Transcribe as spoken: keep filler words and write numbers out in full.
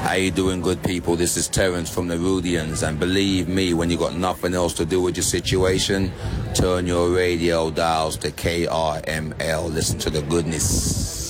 How you doing, good people? This is Terence from the Rudians, and believe me, when you got nothing else to do with your situation, turn your radio dials to K R M L. Listen to the goodness.